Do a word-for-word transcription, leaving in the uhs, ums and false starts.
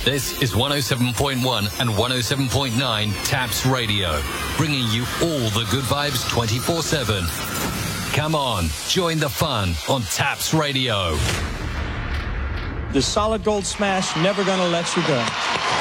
This is one oh seven point one and one oh seven point nine Taps Radio, bringing you all the good vibes twenty-four seven. Come on, join the fun on Taps Radio. The Solid Gold Smash, Never Gonna Let You Go.